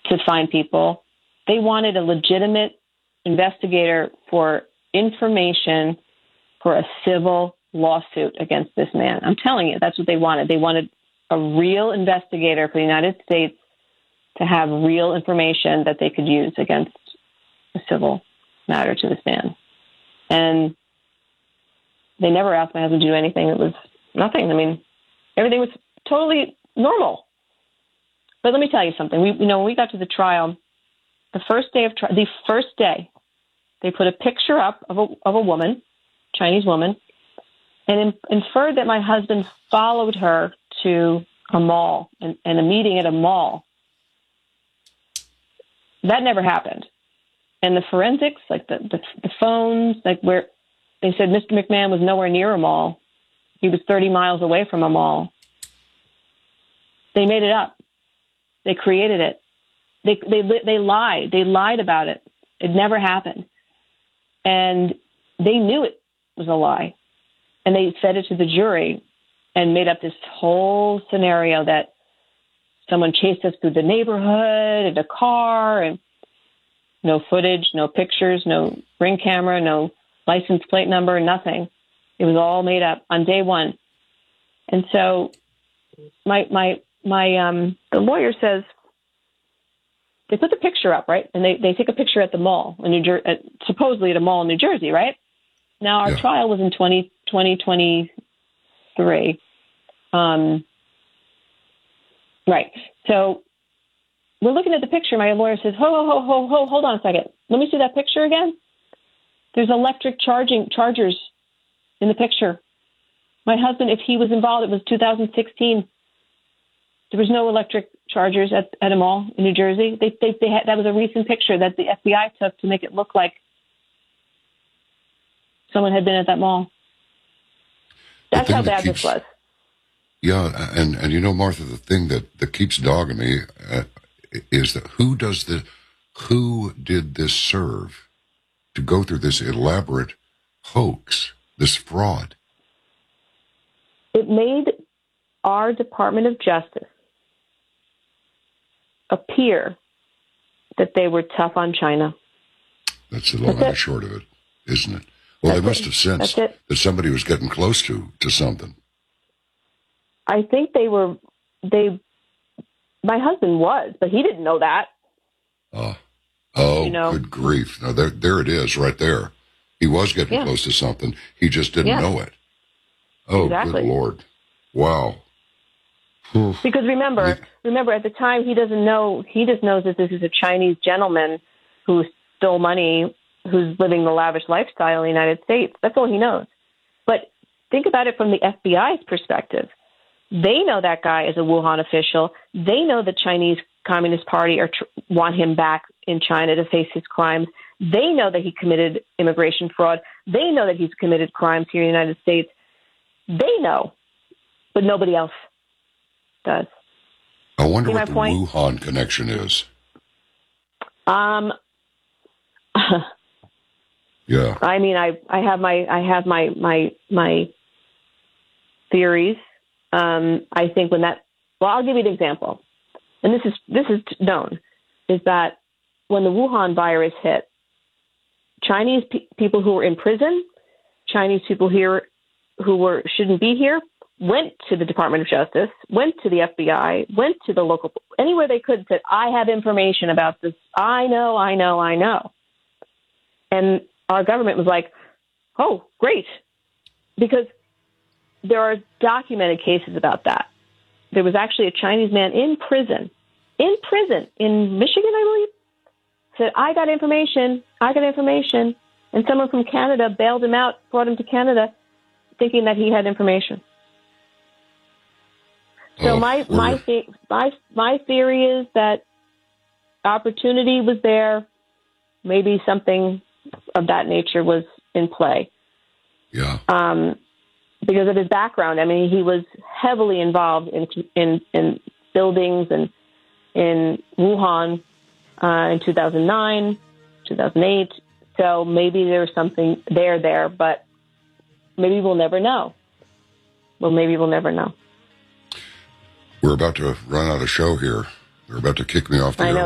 to find people. They wanted a legitimate investigator for information for a civil lawsuit against this man. I'm telling you, that's what they wanted. They wanted a real investigator for the United States to have real information that they could use against a civil matter to this man. And they never asked my husband to do anything. It was nothing. I mean, everything was totally normal. But let me tell you something. When we got to the trial, the first day, they put a picture up of a woman, Chinese woman, and inferred that my husband followed her to a mall and a meeting at a mall. That never happened. And the forensics, like the phones, like where they said Mr. McMahon was nowhere near a mall. He was 30 miles away from a mall. They made it up. They created it. They lied. They lied about it. It never happened. And they knew it was a lie. And they fed it to the jury and made up this whole scenario that someone chased us through the neighborhood in a car, and no footage, no pictures, no ring camera, no license plate number, nothing. It was all made up on day one. And so the lawyer says, they put the picture up, right? And they take a picture at the mall in supposedly at a mall in New Jersey, right? Now our trial was in 2023. Right. So we're looking at the picture. My lawyer says, hold on a second. Let me see that picture again. There's electric chargers in the picture. My husband, if he was involved, it was 2016. There was no electric chargers at a mall in New Jersey. They had, that was a recent picture that the FBI took to make it look like someone had been at that mall. That's how bad this was. Yeah, and Martha, the thing that keeps dogging me is that who did this serve to go through this elaborate hoax, this fraud? It made our Department of Justice appear that they were tough on China. That's the long and short of it, isn't it? Well, they must have sensed that somebody was getting close to something. I think my husband was, but he didn't know that. Good grief. Now, there it is right there. He was getting close to something. He just didn't know it. Oh, exactly. Good Lord. Wow. Because remember, at the time, he doesn't know. He just knows that this is a Chinese gentleman who stole money, who's living the lavish lifestyle in the United States. That's all he knows. But think about it from the FBI's perspective. They know that guy is a Wuhan official. They know the Chinese Communist Party want him back in China to face his crimes. They know that he committed immigration fraud. They know that he's committed crimes here in the United States. They know, but nobody else does. I wonder what the Wuhan connection is. Yeah. I mean, I have my theories. I think I'll give you an example, and this is known, is that when the Wuhan virus hit, Chinese people who were in prison, Chinese people here who shouldn't be here, went to the Department of Justice, went to the FBI, went to the local, anywhere they could, said, I have information about this. I know. And our government was like, oh, great. Because there are documented cases about that. There was actually a Chinese man in prison in Michigan, I believe, said, I got information. And someone from Canada bailed him out, brought him to Canada, thinking that he had information. So my theory is that opportunity was there. Maybe something of that nature was in play. Yeah. Because of his background. I mean, he was heavily involved in buildings and in Wuhan in 2009, 2008. So maybe there was something there, but maybe we'll never know. We're about to run out of show here. They're about to kick me off the air.